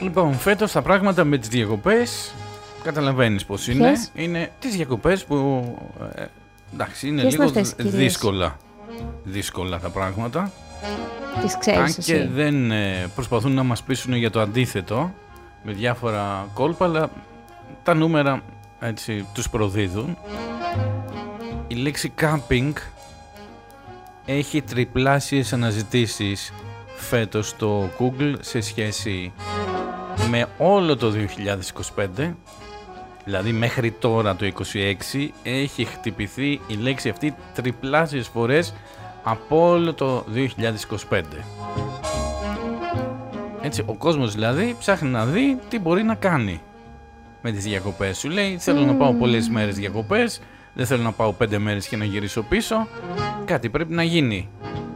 Λοιπόν, φέτος τα πράγματα με τις διακοπές, καταλαβαίνεις πως είναι. Ποιες? Είναι τις διακοπές που, εντάξει, είναι Ποιες λίγο είναι αυτές, κυρίες? δύσκολα τα πράγματα. Τις ξέρεις Αν εσύ. και δεν προσπαθούν να μας πείσουν για το αντίθετο, με διάφορα κόλπα, αλλά τα νούμερα έτσι τους προδίδουν. Η λέξη camping έχει τριπλάσιες αναζητήσεις φέτος στο Google σε σχέση με όλο το 2025. Δηλαδή μέχρι τώρα το 2026 έχει χτυπηθεί η λέξη αυτή τριπλάσιες φορές από όλο το 2025. Έτσι, ο κόσμος δηλαδή ψάχνει να δει τι μπορεί να κάνει με τις διακοπές. Σου λέει θέλω να πάω πολλές μέρες διακοπές, δεν θέλω να πάω 5 μέρες και να γυρίσω πίσω. Κάτι πρέπει να γίνει.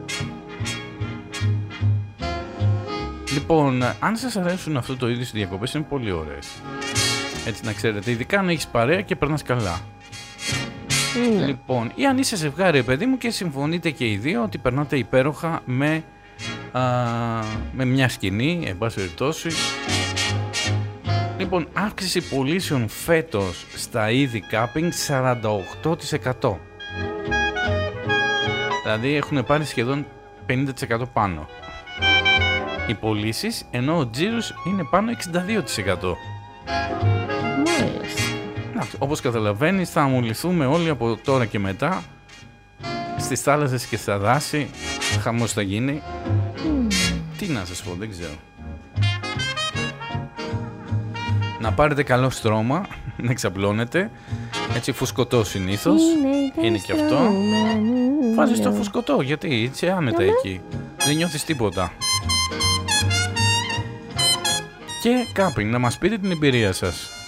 Λοιπόν, αν σας αρέσουν αυτό το είδος διακοπές είναι πολύ ωραίες. Έτσι να ξέρετε, ειδικά αν έχεις παρέα και περνάς καλά. Λοιπόν, ή αν είσαι ζευγάρι παιδί μου και συμφωνείτε και οι δύο ότι περνάτε υπέροχα με μια σκηνή, εν πάση περιπτώσει. Λοιπόν, αύξηση πωλήσεων φέτος στα είδη κάπινγκ 48%. Δηλαδή έχουν πάρει σχεδόν 50% πάνω οι πωλήσεις, ενώ ο τζίρος είναι πάνω 62%. Όπως καταλαβαίνεις θα αμολυθούμε όλοι από τώρα και μετά στις θάλασσες και στα δάση. Χαμός θα γίνει. Τι να σας πω, δεν ξέρω. Να πάρετε καλό στρώμα, να εξαπλώνετε. Έτσι φουσκωτό συνήθως. Είναι και αυτό. Βάζεις το φουσκωτό, γιατί είσαι άνετα εκεί. Δεν νιώθεις τίποτα. Και κάπινγκ, να μας πείτε την εμπειρία σας.